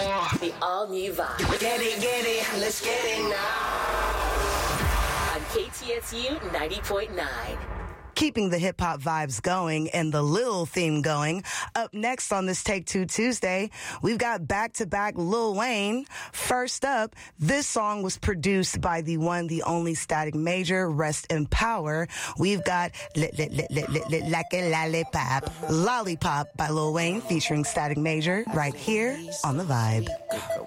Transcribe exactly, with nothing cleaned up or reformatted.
The all-new Vibe. Get it, get it, let's get it now. On K T S U ninety point nine. Keeping the hip-hop vibes going and the Lil theme going. Up next on this Take Two Tuesday, we've got back-to-back Lil Wayne. First up, this song was produced by the one, the only Static Major, Rest in Power. We've got Lit Lit Lit Lit Lit Lit Like a Lollipop, Lollipop by Lil Wayne featuring Static Major right here on The Vibe.